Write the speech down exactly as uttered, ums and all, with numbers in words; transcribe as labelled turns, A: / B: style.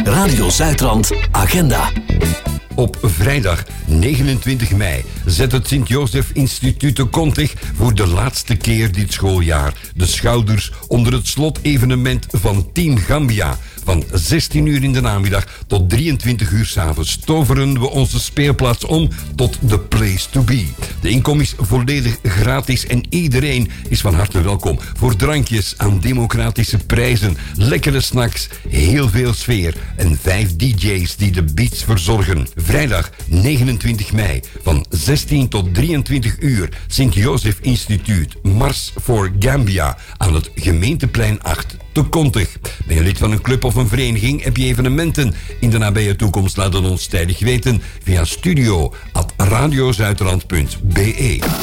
A: Radio Zuidrand Agenda.
B: Op vrijdag negenentwintig mei zet het Sint-Josef Instituut te Kontich voor de laatste keer dit schooljaar de schouders onder het slotevenement van Team Gambia. Van zestien uur in de namiddag tot drieëntwintig uur 's avonds toveren we onze speelplaats om tot the place to be. De inkom is volledig gratis en iedereen is van harte welkom voor drankjes aan democratische prijzen, lekkere snacks, heel veel sfeer en vijf D J's die de beats verzorgen. Vrijdag negenentwintig mei van zestien tot drieëntwintig uur Sint-Josef Instituut Mars voor Gambia aan het gemeenteplein acht te Kontich. Ben je lid van een club of een vereniging? Heb je evenementen in de nabije toekomst? Laat het ons tijdig weten via studio at radiozuidrand punt be.